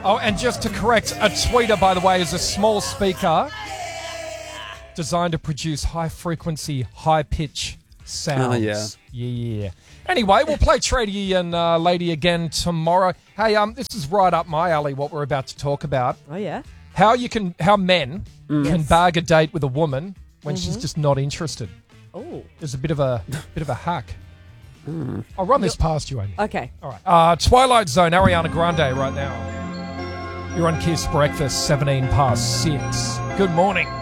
Oh, and just to correct, a tweeter, by the way, is a small speaker designed to produce high-frequency, high-pitch sounds. Oh, yeah. Yeah. Anyway, we'll play Tradie and Lady again tomorrow. Hey, this is right up my alley, what we're about to talk about. Oh, yeah? How men can bag a date with a woman when she's just not interested. Oh. There's a bit of a hack. I'll run this past you, Amy. Okay. All right. Twilight Zone, Ariana Grande right now. You're on Kiss Breakfast, 17 past 6. Good morning.